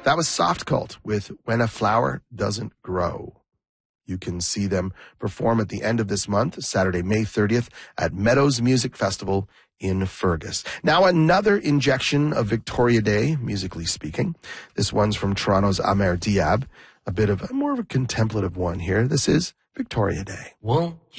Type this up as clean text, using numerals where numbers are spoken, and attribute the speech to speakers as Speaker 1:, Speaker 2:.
Speaker 1: That was Soft Cult with When a Flower Doesn't Grow. You can see them perform at the end of this month, Saturday, May 30th, at Meadows Music Festival in Fergus. Now another injection of Victoria Day, musically speaking. This one's from Toronto's Amer Diab, a bit of more of a contemplative one here. This is Victoria Day.
Speaker 2: Won't